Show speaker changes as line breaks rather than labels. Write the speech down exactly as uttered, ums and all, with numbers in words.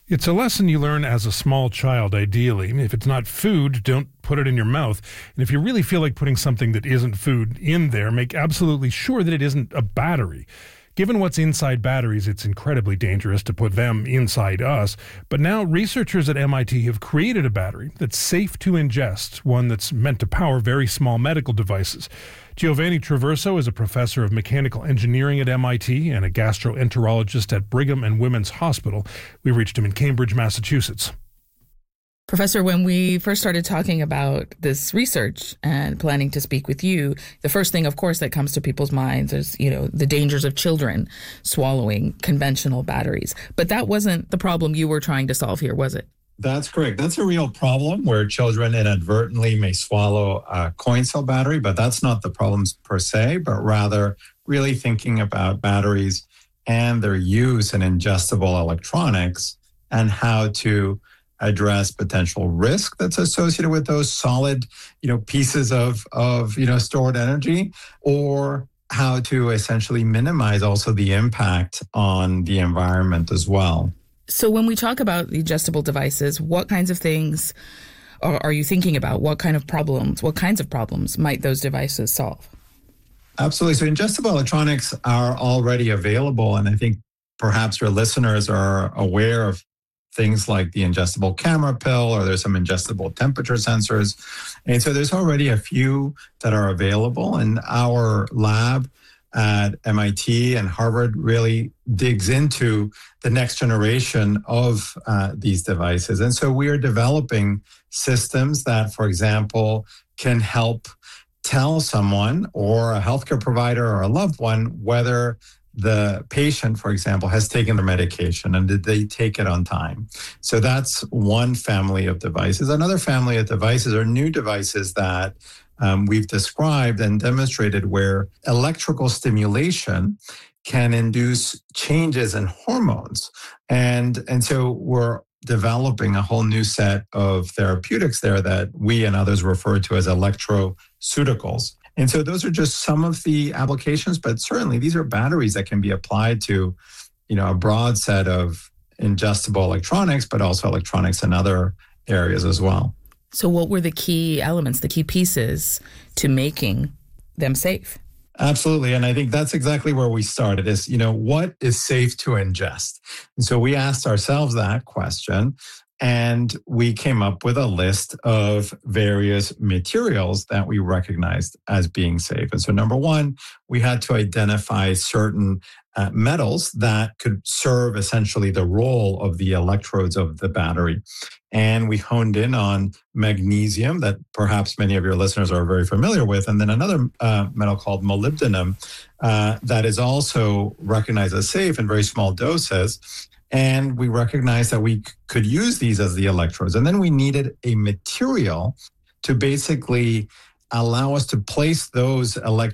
It's a lesson you learn as a small child, ideally. If it's not food, don't put it in your mouth. And if you really feel like putting something that isn't food in there, make absolutely sure that it isn't a battery. Given what's inside batteries, it's incredibly dangerous to put them inside us. But now researchers at M I T have created a battery that's safe to ingest, one that's meant to power very small medical devices. Giovanni Traverso is a professor of mechanical engineering at M I T and a gastroenterologist at Brigham and Women's Hospital. We reached him in Cambridge, Massachusetts.
Professor, when we first started talking about this research and planning to speak with you, the first thing, of course, that comes to people's minds is, you know, the dangers of children swallowing conventional batteries. But that wasn't the problem you were trying to solve here, was it?
That's correct. That's a real problem where children inadvertently may swallow a coin cell battery, but that's not the problem per se, but rather really thinking about batteries and their use in ingestible electronics and how to address potential risk that's associated with those solid, you know, pieces of, of, you know, stored energy, or how to essentially minimize also the impact on the environment as well.
So when we talk about the ingestible devices, what kinds of things are, are you thinking about? What kind of problems, what kinds of problems might those devices solve?
Absolutely. So ingestible electronics are already available. And I think perhaps your listeners are aware of things like the ingestible camera pill, or there's some ingestible temperature sensors. And so there's already a few that are available. And our lab at M I T and Harvard really digs into the next generation of uh, these devices. And so we are developing systems that, for example, can help tell someone or a healthcare provider or a loved one whether the patient, for example, has taken their medication and did they take it on time. So that's one family of devices. Another family of devices are new devices that um, we've described and demonstrated where electrical stimulation can induce changes in hormones. And, and so we're developing a whole new set of therapeutics there that we and others refer to as electroceuticals. And so those are just some of the applications, but certainly these are batteries that can be applied to, you know, a broad set of ingestible electronics, but also electronics in other areas as well.
So what were the key elements, the key pieces to making them safe?
Absolutely. And I think that's exactly where we started is, you know, what is safe to ingest? And so we asked ourselves that question. And we came up with a list of various materials that we recognized as being safe. And so number one, we had to identify certain uh, metals that could serve essentially the role of the electrodes of the battery. And we honed in on magnesium that perhaps many of your listeners are very familiar with. And then another uh, metal called molybdenum uh, that is also recognized as safe in very small doses. And we recognized that we could use these as the electrodes. And then we needed a material to basically allow us to place those electrodes